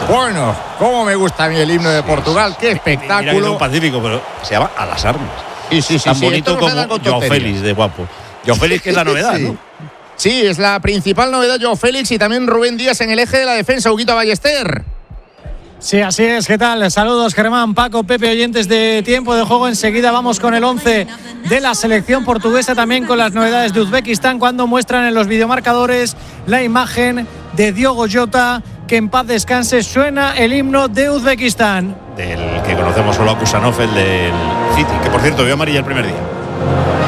Bueno, cómo me gusta a mí el himno de Portugal, qué espectáculo. Mira que es un pacífico, pero se llama A las armas. Sí, Tan bonito como Joao Félix de guapo. Joao Félix, que es la novedad, ¿no? Sí, es la principal novedad, Joao Félix, y también Rubén Díaz en el eje de la defensa, Huguito Ballester. Sí, así es. ¿Qué tal? Saludos, Germán, Paco, Pepe, oyentes de Tiempo de Juego. Enseguida vamos con el 11 de la selección portuguesa, también con las novedades de Uzbekistán, cuando muestran en los videomarcadores la imagen de Diogo Jota, que en paz descanse. Suena el himno de Uzbekistán. Del que conocemos solo a Kusanov, el del City, que por cierto vio amarilla el primer día.